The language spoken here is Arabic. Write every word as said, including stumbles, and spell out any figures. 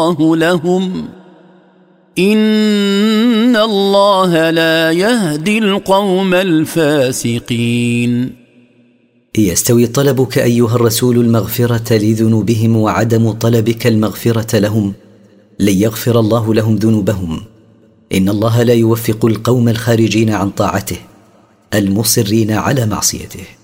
لهم إن الله لا يهدي القوم الفاسقين. يستوي طلبك أيها الرسول المغفرة لذنوبهم وعدم طلبك المغفرة لهم؟ لن يغفر الله لهم ذنوبهم. إن الله لا يوفق القوم الخارجين عن طاعته المصرين على معصيته.